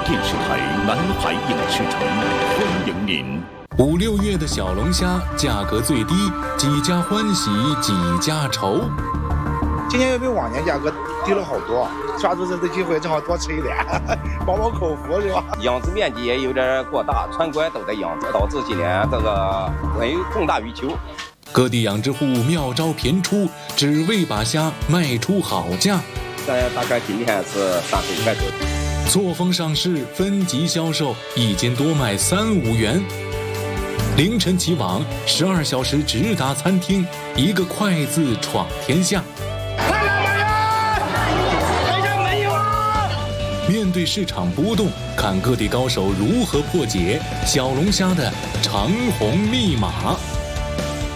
电视台南海影视城欢迎您。 5、6月的小龙虾价格最低，几家欢喜几家愁。 今年又比往年价格低了好多，抓住这次机会正好多吃一点，饱饱口福是吧？ 养殖面积也有点过大，全国都在养殖，导致今年这个有供大于求。 各地养殖户妙招频出，只为把虾卖出好价。 大概今天是30块多。 错峰上市，分级销售，一斤多卖3、5元。凌晨起网，12小时直达餐厅，一个快字闯天下。面对市场波动，看各地高手如何破解小龙虾的长虹密码。